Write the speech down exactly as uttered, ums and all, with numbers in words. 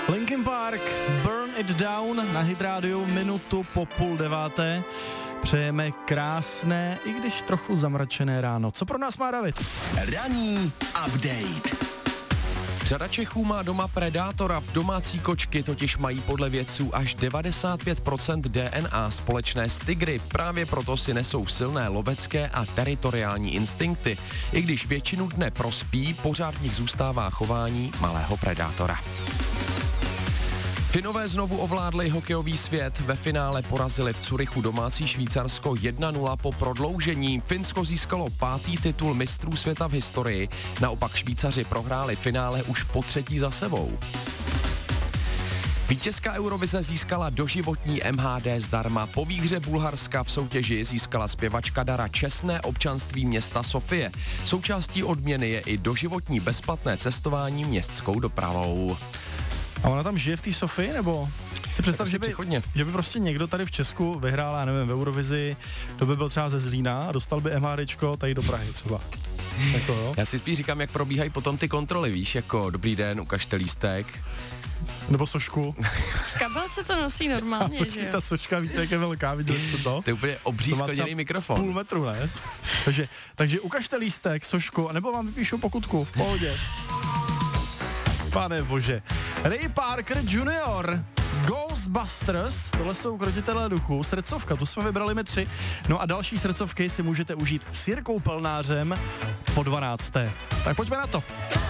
Linkin Park, Burn It Down na Hit Radio minutu po půl deváté. Přejeme krásné, i když trochu zamračené ráno. Co pro nás má David? Ranní update. Řada Čechů má doma predátora. Domácí kočky totiž mají podle vědců až devadesát pět procent D N A společné s tygry. Právě proto si nesou silné lovecké a teritoriální instinkty. I když většinu dne prospí, pořád v nich zůstává chování malého predátora. Finové znovu ovládli hokejový svět, ve finále porazili v Curychu domácí Švýcarsko jedna nula po prodloužení. Finsko získalo pátý titul mistrů světa v historii, naopak Švýcaři prohráli finále už po třetí za sebou. Vítězka Eurovize získala doživotní M H D zdarma. Po výhře Bulharska v soutěži získala zpěvačka Dara čestné občanství města Sofie. Součástí odměny je i doživotní bezplatné cestování městskou dopravou. A ona tam žije v té Sofii, nebo? Si představ, že by, že by prostě někdo tady v Česku vyhrál, já nevím, v Eurovizi, to by byl třeba ze Zlína a dostal by MHDčko tady do Prahy třeba. Jako, jo? Já si spíš říkám, jak probíhají potom ty kontroly, víš, jako dobrý den, ukažte lístek. Nebo sošku. Kabelce to nosí normálně, a počkej, že jo? Ta sočka, víte, jak je velká, viděli jste to? To je úplně obří skleněný mikrofon. Půl metru, ne? takže, takže ukažte lístek, sošku, nebo vám vypíšu pokutku, v pohodě. Pane bože. Ray Parker junior, Ghostbusters, tohle jsou Krotitelé duchů, srdcovka, tu jsme vybrali my tři. No a další srdcovky si můžete užít s Jirkou Pelnářem po dvanácté. Tak pojďme na to.